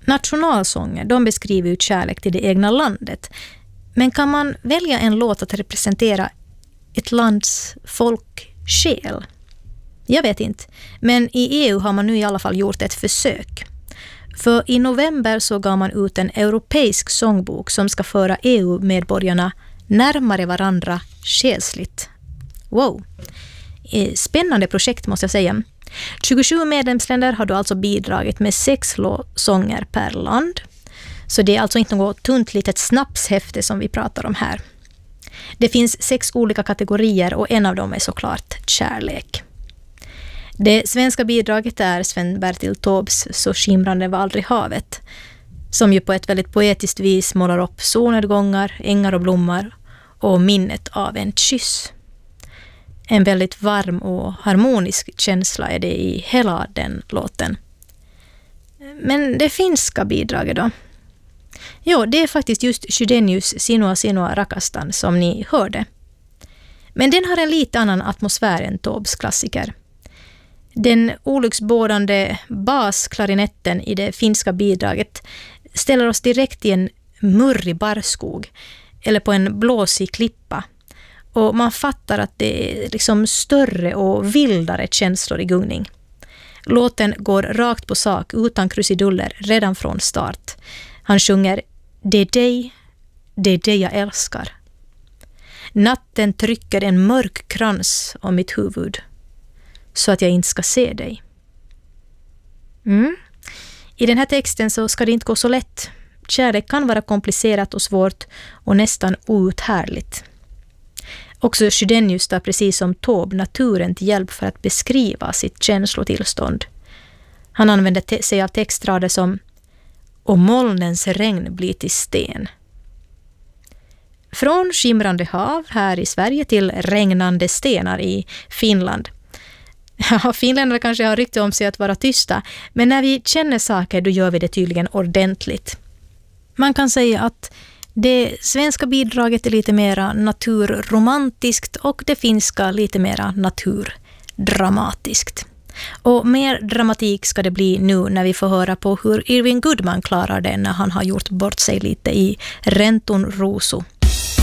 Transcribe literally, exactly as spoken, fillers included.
Nationalsånger, de beskriver ju kärlek till det egna landet. Men kan man välja en låt att representera ett lands folksjäl? Jag vet inte. Men i E U har man nu i alla fall gjort ett försök. För i november så gav man ut en europeisk sångbok som ska föra E U-medborgarna närmare varandra själsligt. Wow! Spännande projekt måste jag säga. tjugosju medlemsländer har då alltså bidragit med sex sånger per land. Så det är alltså inte något tunt litet snapshäfte som vi pratar om här. Det finns sex olika kategorier och en av dem är såklart kärlek. Det svenska bidraget är Sven-Bertil Taubes Så skimrande var aldrig havet, som ju på ett väldigt poetiskt vis målar upp solnedgångar, ängar och blommor och minnet av en kyss. En väldigt varm och harmonisk känsla är det i hela den låten. Men det finska bidraget då? Jo, det är faktiskt just Chydenius Sinua Sinua Rakastan som ni hörde. Men den har en lite annan atmosfär än Taubes klassiker. Den olycksbådande basklarinetten i det finska bidraget ställer oss direkt i en murrig barrskog eller på en blåsig klippa. Och man fattar att det är liksom större och vildare känslor i gungning. Låten går rakt på sak utan krusiduller redan från start. Han sjunger Det är dig, det är dig jag älskar. Natten trycker en mörk krans om mitt huvud så att jag inte ska se dig. Mm. I den här texten så ska det inte gå så lätt. Kärlek kan vara komplicerat och svårt och nästan outhärdligt. Också Chydenius tar precis som Taube naturen till hjälp för att beskriva sitt känslotillstånd. Han använder te- sig av textrader som och molnens regn blir till sten. Från skimrande hav här i Sverige till regnande stenar i Finland. Ja, finländare kanske har rykte om sig att vara tysta, men när vi känner saker då gör vi det tydligen ordentligt. Man kan säga att det svenska bidraget är lite mera naturromantiskt och det finska lite mera naturdramatiskt. Och mer dramatik ska det bli nu när vi får höra på hur Irving Goodman klarar det när han har gjort bort sig lite i Renton Roso.